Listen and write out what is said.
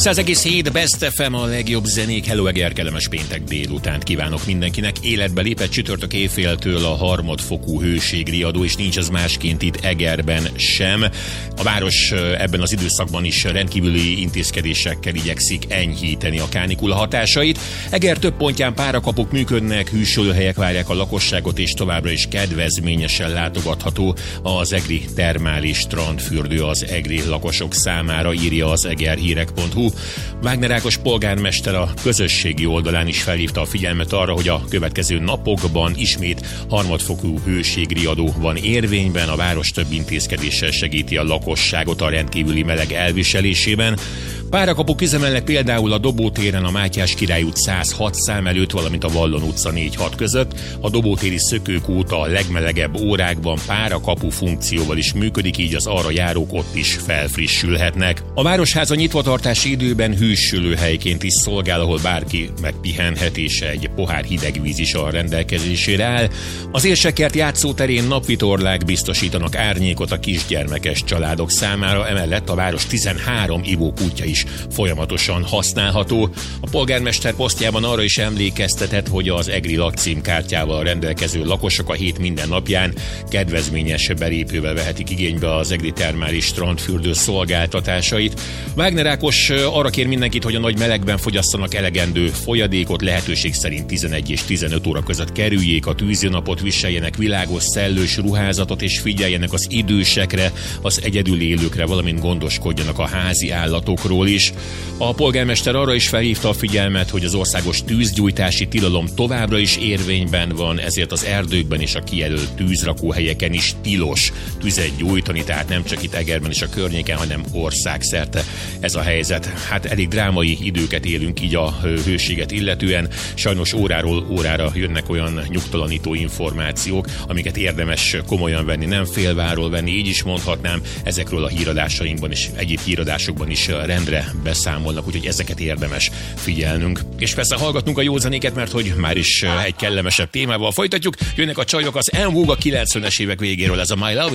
100,7 Best FM, a legjobb zenék. Hello Eger, kellemes péntek délutánt kívánok mindenkinek. Életbe lépett csütörtök éjféltől a harmadfokú hőségriadó, és nincs az másként itt Egerben sem. A város ebben az időszakban is rendkívüli intézkedésekkel igyekszik enyhíteni a kánikula hatásait. Eger több pontján párakapuk működnek, hűsölőhelyek várják a lakosságot, és továbbra is kedvezményesen látogatható az egri termális strandfürdő az egri lakosok számára, írja az egerhírek.hu. Wagner Ákos polgármester a közösségi oldalán is felhívta a figyelmet arra, hogy a következő napokban ismét harmadfokú hőségriadó van érvényben. A város több intézkedéssel segíti a lakosságot a rendkívüli meleg elviselésében. Párakapuk üzemelnek például a Dobó téren a Mátyás Király út 106 szám előtt, valamint a Vallon utca 4-6 között. A Dobótéri Szökőkút a legmelegebb órákban párakapu funkcióval is működik, így az arra járók ott is felfrissülhetnek. A Városháza nyitvatartási időben hűsölőhelyként is szolgál, ahol bárki megpihenhet, és egy pohár hideg víz is a rendelkezésére áll. Az Érsekert játszóterén napvitorlák biztosítanak árnyékot a kisgyermekes családok számára, emellett a város 13 ivókútja is folyamatosan használható. A polgármester posztjában arra is emlékeztetett, hogy az egri lakcímkártyával rendelkező lakosok a hét minden napján kedvezményes belépővel vehetik igénybe az egri termális strandfürdő szolgáltatásait. Wagner Ákos arra kér mindenkit, hogy a nagy melegben fogyasszanak elegendő folyadékot, lehetőség szerint 11 és 15 óra között kerüljék a tűzőnapot, viseljenek világos szellős ruházatot, és figyeljenek az idősekre, az egyedül élőkre, valamint gondoskodjanak a házi állatokról is. A polgármester arra is felhívta a figyelmet, hogy az országos tűzgyújtási tilalom továbbra is érvényben van, ezért az erdőkben és a kijelölt tűzrakóhelyeken is tilos tüzet gyújtani, tehát nem csak itt Egerben és a környéken, hanem országszerte ez a helyzet. Hát elég drámai időket élünk így a hőséget illetően. Sajnos óráról órára jönnek olyan nyugtalanító információk, amiket érdemes komolyan venni, nem félváról venni, így is mondhatnám. Ezekről a híradásainkban és egyéb híradásokban is rendre beszámolnak, úgyhogy ezeket érdemes figyelnünk. És persze hallgatnunk a jó zenéket, mert hogy már is egy kellemesebb témával folytatjuk. Jönnek a csajok az En Vogue a 90-es évek végéről, ez a My Love